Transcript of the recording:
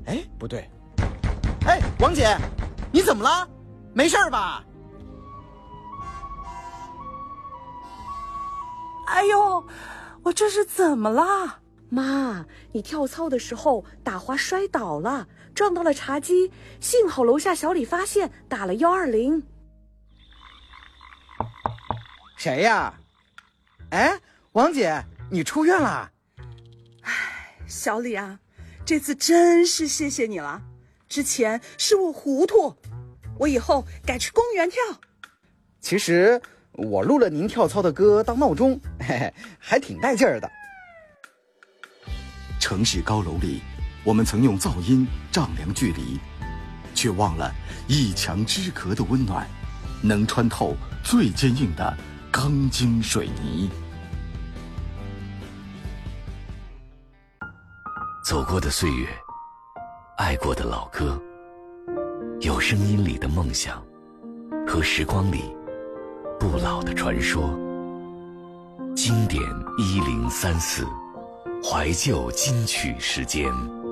哎，不对。哎，王姐，你怎么了？没事吧？ 哎呦，我这是怎么了？ 妈，你跳操的时候打滑摔倒了，撞到了茶几，幸好楼下小李发现，打了120。 谁呀？哎，王姐，你出院了？ 哎，小李啊，这次真是谢谢你了。之前是我糊涂，我以后改去公园跳。 其实我录了您跳操的歌当闹钟，嘿嘿，还挺带劲儿的。 城市高楼里，我们曾用噪音丈量距离，却忘了一墙之隔的温暖，能穿透最坚硬的钢筋水泥。 走过的岁月，爱过的老歌，有声音里的梦想，和时光里不老的传说。经典1034，怀旧金曲时间。